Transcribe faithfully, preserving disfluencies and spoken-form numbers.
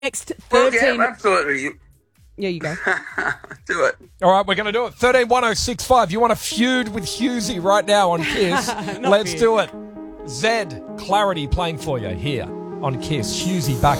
Next Well, thirteen. yeah, absolutely. You... Yeah, you go. Do it. All right, we're going to do it. thirteen one oh six five. You want to feud with Husey right now on Kiss? Let's feud. do it. Zed, Clarity playing for you here on Kiss. Husey back